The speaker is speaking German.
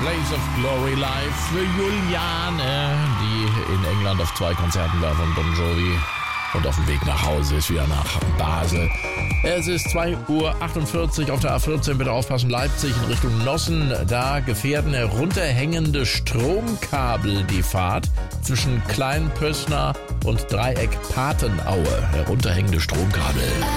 Place of Glory live für Juliane, die in England auf 2 Konzerten war von Bon Jovi und auf dem Weg nach Hause ist, wieder nach Basel. Es ist 2:48 Uhr auf der A14, bitte aufpassen, Leipzig in Richtung Nossen. Da gefährden herunterhängende Stromkabel die Fahrt zwischen Kleinpössner und Dreieck Patenaue. Herunterhängende Stromkabel.